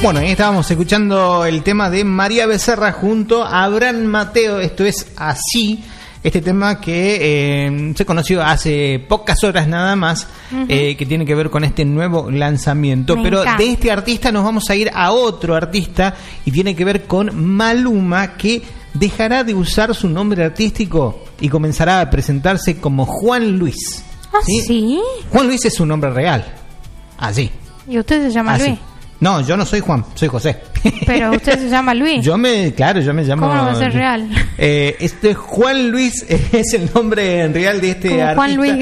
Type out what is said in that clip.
Bueno, ahí estábamos escuchando el tema de María Becerra junto a Abraham Mateo. Esto es Así. Este tema que se conoció hace pocas horas nada más, que tiene que ver con este nuevo lanzamiento. Pero de este artista nos vamos a ir a otro artista y tiene que ver con Maluma, que dejará de usar su nombre artístico y comenzará a presentarse como Juan Luis. ¿Ah, sí? Juan Luis es su nombre real. Así. ¿Y usted se llama Luis? No, yo no soy Juan, soy José. Pero usted se llama Luis. Yo me llamo. ¿Cómo va a ser real? Juan Luis es el nombre real de este artista. Juan Luis